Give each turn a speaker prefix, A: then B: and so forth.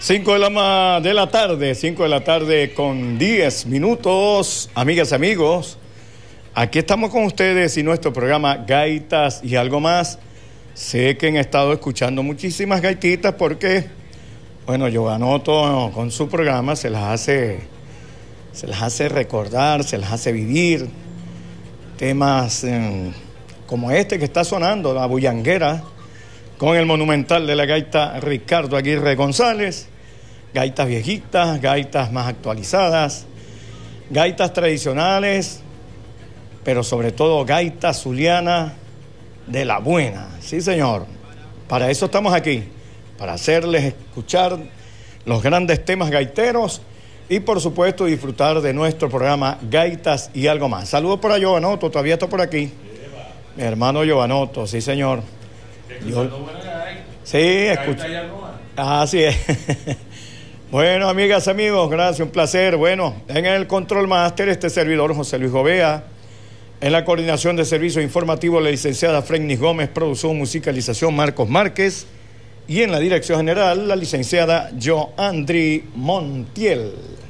A: 5 de la tarde, 5 de la tarde con 10 minutos. Amigas y amigos, aquí estamos con ustedes y nuestro programa Gaitas y Algo Más. Sé que han estado escuchando muchísimas gaititas porque, bueno, Giovanoto con su programa se las hace recordar, se las hace vivir. Temas como este que está sonando, la bullanguera, con el monumental de la gaita Ricardo Aguirre González. Gaitas viejitas, gaitas más actualizadas, gaitas tradicionales, pero sobre todo gaita zuliana de la buena. Sí, señor. Para eso estamos aquí, para hacerles escuchar los grandes temas gaiteros y, por supuesto, disfrutar de nuestro programa Gaitas y Algo Más. Saludos para Giovanoto, todavía está por aquí. Mi hermano Giovanoto, sí, señor. Sí, escucha. Así es. Bueno, amigas, amigos, gracias, un placer. Bueno, en el Control Master, este servidor, José Luis Gobea. En la coordinación de servicios informativos, la licenciada Frennis Gómez, producción, musicalización, Marcos Márquez. Y en la dirección general, la licenciada Joandri Montiel.